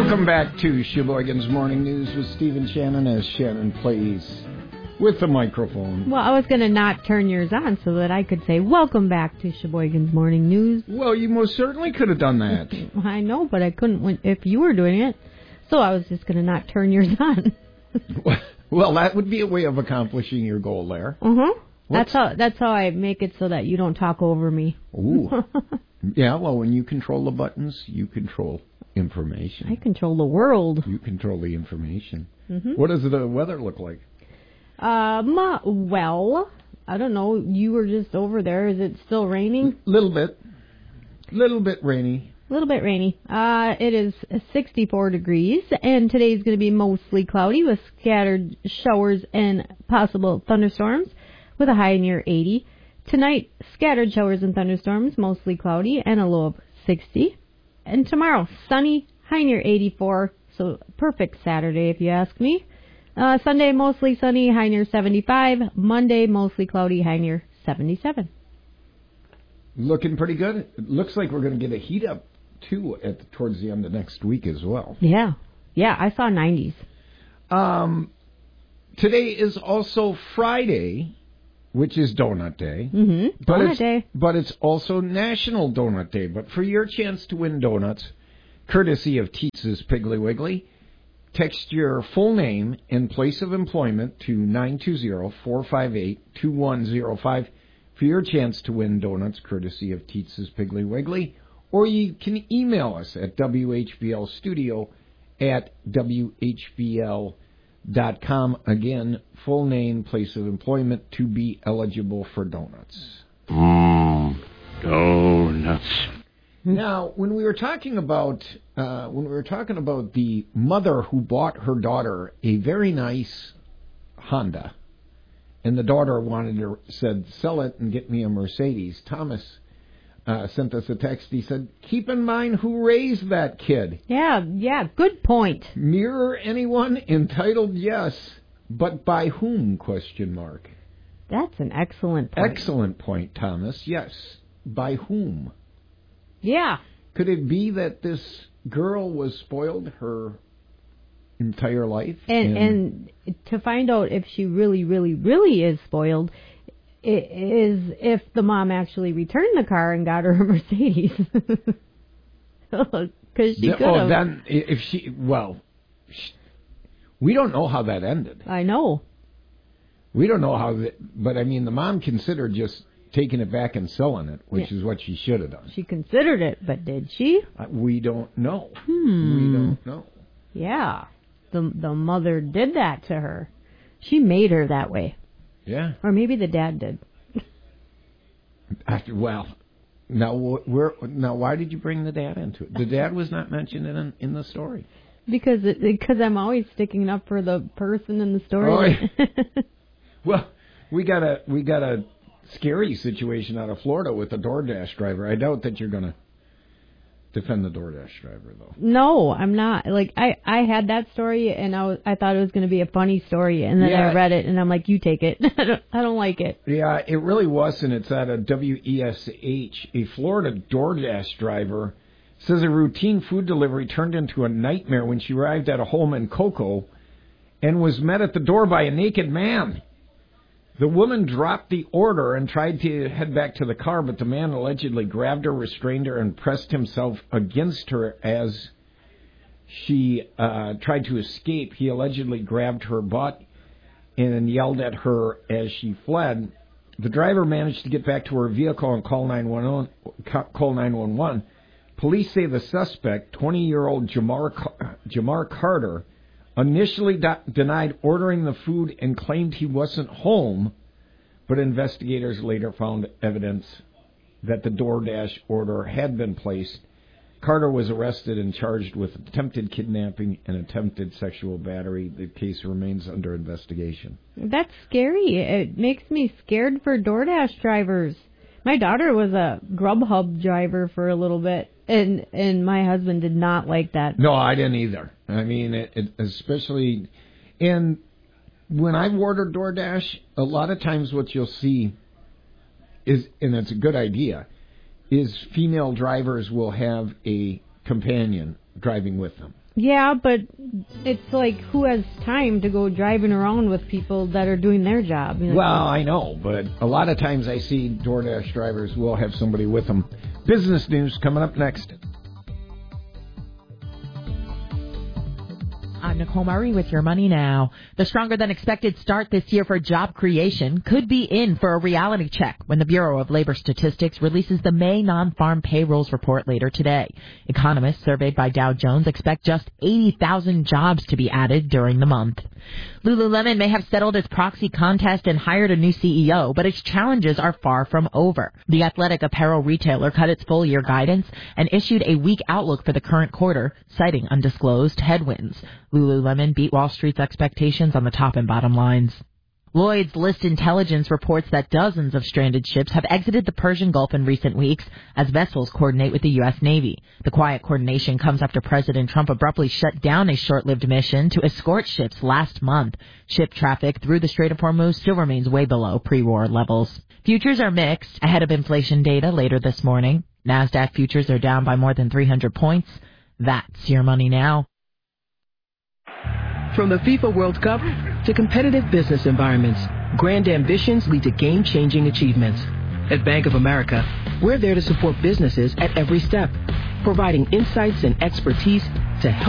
Welcome back to Sheboygan's Morning News with Stephen Shannon as Shannon plays with the microphone. Well, I was going to not turn yours on so that I could say, welcome back to Sheboygan's Morning News. Well, you most certainly could have done that. I know, but I couldn't if you were doing it. So I was just going to not turn yours on. Well, that would be a way of accomplishing your goal there. Uh-huh. That's how I make it so that you don't talk over me. Ooh. Yeah, well, when you control the buttons, you control information. I control the world. You control the information. Mm-hmm. What does the weather look like? Well, I don't know. You were just over there. Is it still raining? Little bit rainy. A little bit rainy. It is 64 degrees, and today's going to be mostly cloudy with scattered showers and possible thunderstorms with a high near 80. Tonight, scattered showers and thunderstorms, mostly cloudy, and a low of 60. And tomorrow, sunny, high near 84, so perfect Saturday if you ask me. Sunday, mostly sunny, high near 75. Monday, mostly cloudy, high near 77. Looking pretty good. It looks like we're going to get a heat up, too, towards the end of next week as well. Yeah, I saw 90s. Today is also Friday, which is Donut Day. Mm-hmm. Donut Day. But it's also National Donut Day. But for your chance to win donuts, courtesy of Teetz's Piggly Wiggly, text your full name and place of employment to 920-458-2105 for your chance to win donuts, courtesy of Teetz's Piggly Wiggly. Or you can email us at whblstudio@whbl.com. Again, full name, place of employment to be eligible for donuts. Donuts. Now, when we were talking about the mother who bought her daughter a very nice Honda, and the daughter said, sell it and get me a Mercedes, Thomas sent us a text. He said, keep in mind who raised that kid. Yeah, good point. Mirror anyone? Entitled yes, but by whom? ? That's an excellent point. Excellent point, Thomas. Yes, by whom? Yeah. Could it be that this girl was spoiled her entire life? And to find out if she really, really, really is spoiled is if the mom actually returned the car and got her a Mercedes. Because she could have. Oh, then if she, we don't know how that ended. I know. We don't know how, but I mean, the mom considered just taking it back and selling it, which is what she should have done. She considered it, but did she? We don't know. We don't know. Yeah. The mother did that to her. She made her that way. Yeah. Or maybe the dad did. Now why did you bring the dad into it? The dad was not mentioned in the story. Because I'm always sticking up for the person in the story. Oh, yeah. Well, we got a scary situation out of Florida with a DoorDash driver. I doubt that you're going to defend the DoorDash driver, though. No, I'm not. Like, I had that story, and I thought it was going to be a funny story, and then I read it, and I'm like, you take it. I don't like it. Yeah, it really wasn't. It's at a WESH. A Florida DoorDash driver says a routine food delivery turned into a nightmare when she arrived at a home in Cocoa and was met at the door by a naked man. The woman dropped the order and tried to head back to the car, but the man allegedly grabbed her, restrained her, and pressed himself against her as she tried to escape. He allegedly grabbed her butt and yelled at her as she fled. The driver managed to get back to her vehicle and call 911. Police say the suspect, 20-year-old Jamar Carter, initially denied ordering the food and claimed he wasn't home, but investigators later found evidence that the DoorDash order had been placed. Carter was arrested and charged with attempted kidnapping and attempted sexual battery. The case remains under investigation. That's scary. It makes me scared for DoorDash drivers. My daughter was a Grubhub driver for a little bit, and my husband did not like that. No, I didn't either. I mean, it especially, and when I've ordered DoorDash, a lot of times what you'll see is, and it's a good idea, is female drivers will have a companion driving with them. Yeah, but it's like, who has time to go driving around with people that are doing their job? You know? Well, I know, but a lot of times I see DoorDash drivers will have somebody with them. Business news coming up next. I'm Nicole Murray with Your Money Now. The stronger-than-expected start this year for job creation could be in for a reality check when the Bureau of Labor Statistics releases the May non-farm payrolls report later today. Economists surveyed by Dow Jones expect just 80,000 jobs to be added during the month. Lululemon may have settled its proxy contest and hired a new CEO, but its challenges are far from over. The athletic apparel retailer cut its full-year guidance and issued a weak outlook for the current quarter, citing undisclosed headwinds. Lululemon beat Wall Street's expectations on the top and bottom lines. Lloyd's List Intelligence reports that dozens of stranded ships have exited the Persian Gulf in recent weeks as vessels coordinate with the U.S. Navy. The quiet coordination comes after President Trump abruptly shut down a short-lived mission to escort ships last month. Ship traffic through the Strait of Hormuz still remains way below pre-war levels. Futures are mixed ahead of inflation data later this morning. NASDAQ futures are down by more than 300 points. That's Your Money Now. From the FIFA World Cup to competitive business environments, grand ambitions lead to game-changing achievements. At Bank of America, we're there to support businesses at every step, providing insights and expertise to help